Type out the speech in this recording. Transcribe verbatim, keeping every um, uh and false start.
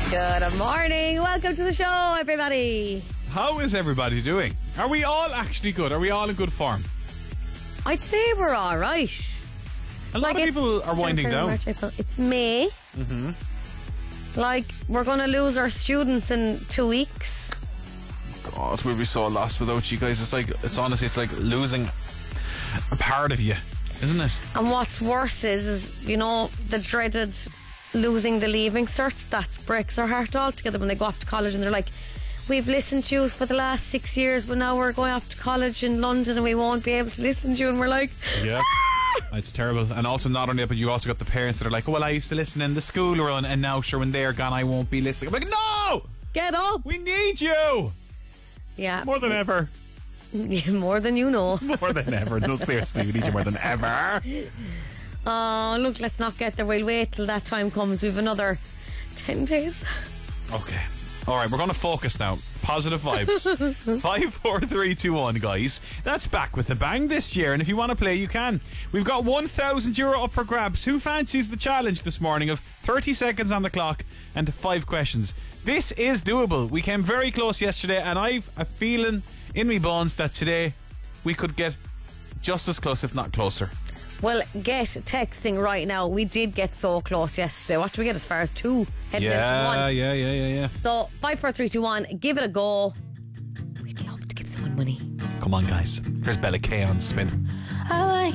Good morning. Welcome to the show, everybody. How is everybody doing? Are we all actually good? Are we all in good form? I'd say we're all right. A lot Like, of it's people are winding January, down. March, April. It's May. Mm-hmm. Like, we're going to lose our students in two weeks. God, we'll be so lost without you guys. It's like, it's honestly, it's like losing a part of you, isn't it? And what's worse is, is, you know, the dreaded losing the leaving certs. That breaks our heart altogether when they go off to college and they're like, we've listened to you for the last six years, but now we're going off to college in London and we won't be able to listen to you. And we're like, Yeah. It's terrible. And also, not only that, but you also got the parents that are like, oh, well, I used to listen in the school run, and now, sure, when they're gone, I won't be listening. I'm like, no! get up. We need you! Yeah. More than ever. More than you know. More than ever. No, seriously, we need you more than ever. Oh, look, let's not get there. We'll wait till that time comes. We've another ten days. Okay. All right, we're going to focus now. Positive vibes. Five, four, three, two, one, guys. That's back with a bang this year, and if you want to play, you can. We've got one thousand euro up for grabs. Who fancies the challenge this morning of thirty seconds on the clock and five questions? This is doable. We came very close yesterday, and I've a feeling in me bones that today we could get just as close, if not closer. Well, get texting right now. We did get so close yesterday. What did we get as far as two? Heading into Yeah, one. yeah, yeah, yeah, yeah. So, five, four, three, two, one. Give it a go. We'd love to give someone money. Come on, guys. Here's Bella K on spin. I like